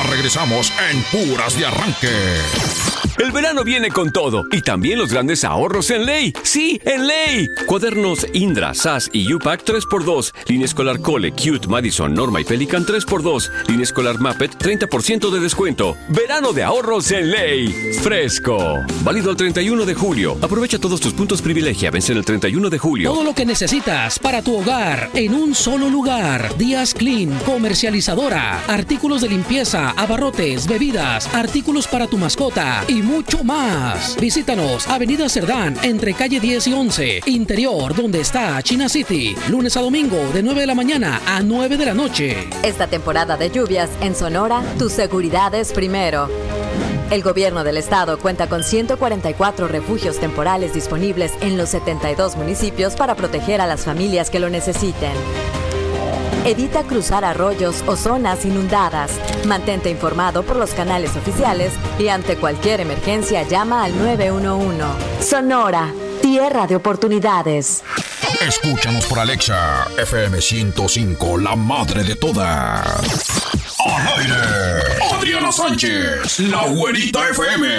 regresamos en Puras de Arranque. El verano viene con todo y también los grandes ahorros en Ley. ¡Sí, en Ley! Cuadernos Indra, SAS y U-Pack 3x2. Línea escolar Cole, Cute, Madison, Norma y Pelican 3x2. Línea escolar Muppet 30% de descuento. Verano de ahorros en Ley. Fresco. Válido el 31 de julio. Aprovecha todos tus puntos privilegia. Vence el 31 de julio. Todo lo que necesitas para tu hogar en un solo lugar. Díaz Clean, comercializadora. Artículos de limpieza, abarrotes, bebidas, artículos para tu mascota y mucho más. Visítanos, Avenida Cerdán, entre calle 10 y 11, interior, donde está China City, lunes a domingo de 9 de la mañana a 9 de la noche. Esta temporada de lluvias en Sonora, tu seguridad es primero. El gobierno del estado cuenta con 144 refugios temporales disponibles en los 72 municipios para proteger a las familias que lo necesiten. Evita cruzar arroyos o zonas inundadas. Mantente informado por los canales oficiales y ante cualquier emergencia llama al 911. Sonora, tierra de oportunidades. Escúchanos por Alexa, FM 105, la madre de todas. ¡Al aire! Adriana Sánchez, la güerita FM.